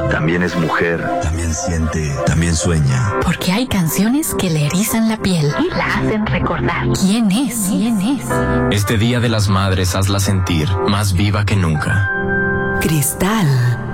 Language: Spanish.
también es mujer, también siente, también sueña. Porque hay canciones que le erizan la piel y la hacen recordar quién es. Este Día de las Madres hazla sentir más viva que nunca. Cristal.